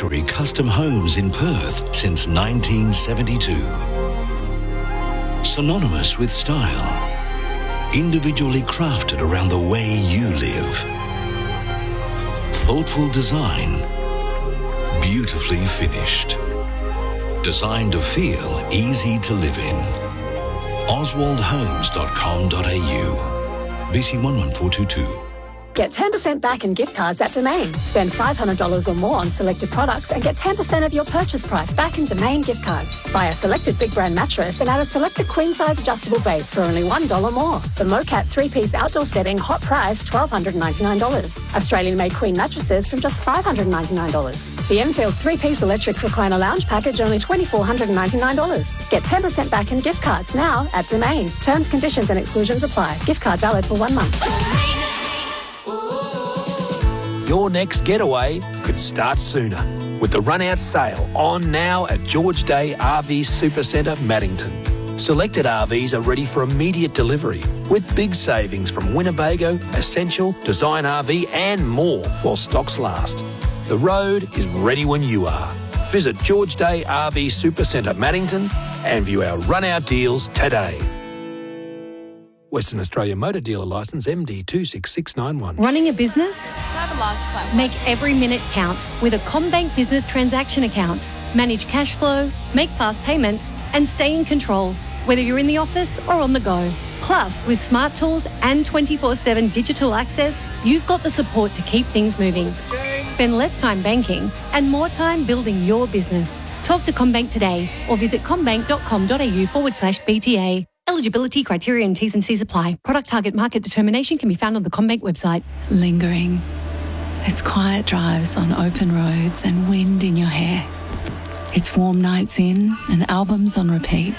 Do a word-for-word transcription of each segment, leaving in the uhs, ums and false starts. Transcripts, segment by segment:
luxury custom homes in Perth since nineteen seventy-two. Synonymous with style. Individually crafted around the way you live. Thoughtful design. Beautifully finished. Designed to feel easy to live in. oswald homes dot com dot a u. B C one one four two two. Get ten percent back in gift cards at Domain. Spend five hundred dollars or more on selected products and get ten percent of your purchase price back in Domain gift cards. Buy a selected big brand mattress and add a selected queen size adjustable base for only one dollar more. The Mocat three-piece outdoor setting, hot price, one thousand two hundred ninety-nine dollars. Australian-made queen mattresses from just five hundred ninety-nine dollars. The Enfield three-piece electric recliner lounge package, only two thousand four hundred ninety-nine dollars. Get ten percent back in gift cards now at Domain. Terms, conditions and exclusions apply. Gift card valid for one month. Your next getaway could start sooner with the run-out sale on now at George Day R V Supercentre, Maddington. Selected R Vs are ready for immediate delivery with big savings from Winnebago, Essential, Design R V and more while stocks last. The road is ready when you are. Visit George Day R V Supercentre, Maddington and view our run-out deals today. Western Australia Motor Dealer Licence M D two six six nine one. Running a business? Make every minute count with a CommBank Business Transaction Account. Manage cash flow, make fast payments and stay in control, whether you're in the office or on the go. Plus, with smart tools and twenty-four seven digital access, you've got the support to keep things moving. Spend less time banking and more time building your business. Talk to CommBank today or visit commbank.com.au forward slash BTA. Eligibility, criteria and T's and C's apply. Product target market determination can be found on the CommBank website. Lingering. It's quiet drives on open roads and wind in your hair. It's warm nights in and albums on repeat.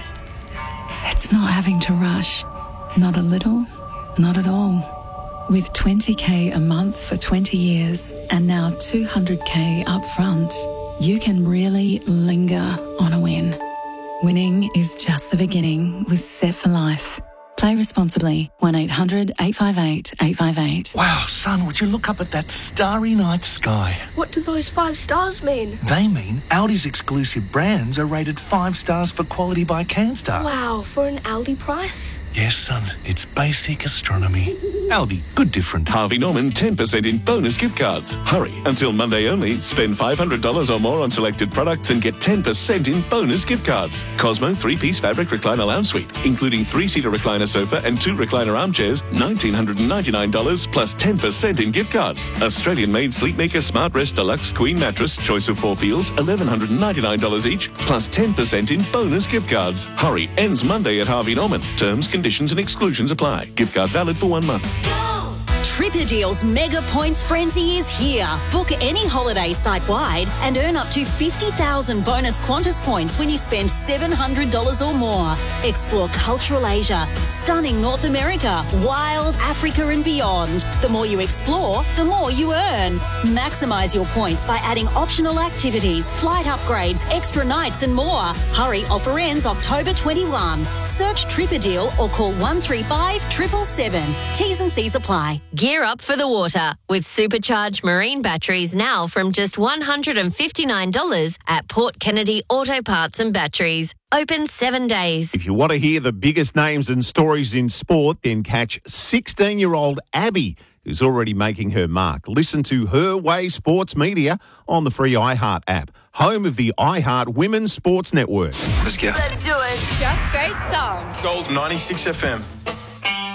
It's not having to rush. Not a little, not at all. With twenty K a month for twenty years and now two hundred K up front, you can really linger on a win. Winning is just the beginning with Set for Life. Play responsibly. one eight hundred eight five eight eight five eight. Wow, son, would you look up at that starry night sky? What do those five stars mean? They mean Audi's exclusive brands are rated five stars for quality by CanStar. Wow, for an Aldi price? Yes, son, it's basic astronomy. Aldi, good different. Harvey Norman ten percent in bonus gift cards. Hurry, until Monday only. Spend five hundred dollars or more on selected products and get ten percent in bonus gift cards. Cosmo three-piece fabric recliner lounge suite, including three-seater recliner sofa and two recliner armchairs, one thousand nine hundred ninety-nine dollars plus ten percent in gift cards. Australian-made Sleepmaker Smart Rest Deluxe Queen Mattress, choice of four feels, one thousand one hundred ninety-nine dollars each, plus ten percent in bonus gift cards. Hurry, ends Monday at Harvey Norman. Terms, conditions and exclusions apply. Gift card valid for one month. Tripper Deals Mega Points Frenzy is here. Book any holiday site-wide and earn up to fifty thousand bonus Qantas points when you spend seven hundred dollars or more. Explore cultural Asia, stunning North America, wild Africa and beyond. The more you explore, the more you earn. Maximise your points by adding optional activities, flight upgrades, extra nights and more. Hurry, offer ends October twenty-first. Search Tripper Deal or call one three five, seven seven seven. T's and C's apply. Gear up for the water with supercharged marine batteries now from just one hundred fifty-nine dollars at Port Kennedy Auto Parts and Batteries. Open seven days. If you want to hear the biggest names and stories in sport, then catch sixteen-year-old Abby, who's already making her mark. Listen to Her Way Sports Media on the free iHeart app, home of the iHeart Women's Sports Network. Let's go. Let's do it. Just great songs. Gold ninety-six F M.